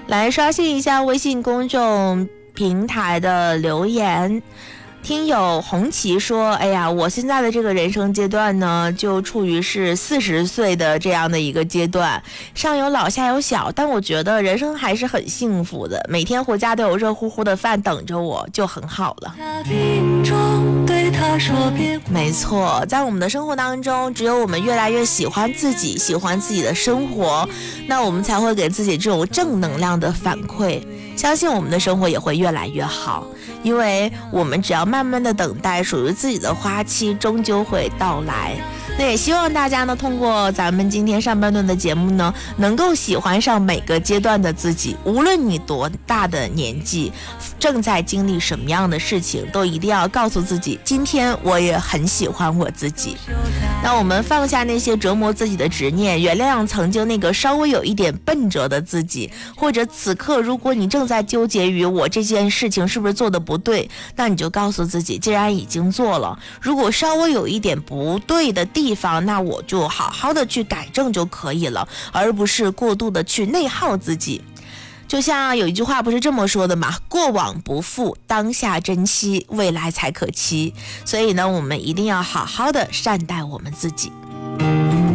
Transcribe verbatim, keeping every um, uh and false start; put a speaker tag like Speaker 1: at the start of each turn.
Speaker 1: 来刷新一下微信公众平台的留言。听友红旗说，哎呀，我现在的这个人生阶段呢，就处于是四十岁的这样的一个阶段，上有老下有小，但我觉得人生还是很幸福的，每天回家都有热乎乎的饭等着我，就很好了。没错，在我们的生活当中，只有我们越来越喜欢自己，喜欢自己的生活，那我们才会给自己这种正能量的反馈，相信我们的生活也会越来越好，因为我们只要慢慢的等待，属于自己的花期终究会到来。那也希望大家呢，通过咱们今天上半段的节目呢，能够喜欢上每个阶段的自己，无论你多大的年纪，正在经历什么样的事情，都一定要告诉自己，今天我也很喜欢我自己。那我们放下那些折磨自己的执念，原谅曾经那个稍微有一点笨拙的自己，或者此刻如果你正在纠结于我这件事情是不是做的不对，那你就告诉自己，既然已经做了，如果稍微有一点不对的地方，那我就好好的去改正就可以了，而不是过度的去内耗自己。就像有一句话不是这么说的嘛，过往不复，当下珍惜，未来才可期。所以呢，我们一定要好好的善待我们自己。